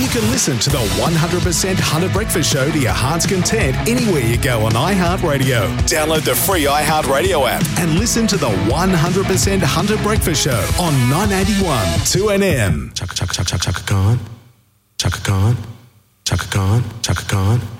You can listen to the 100% Hunter Breakfast Show to your heart's content anywhere you go on iHeartRadio. Download the free iHeartRadio app and listen to the 100% Hunter Breakfast Show on 981 2NM. Chaka Khan, Chaka Khan, Chaka Khan, Chaka Khan.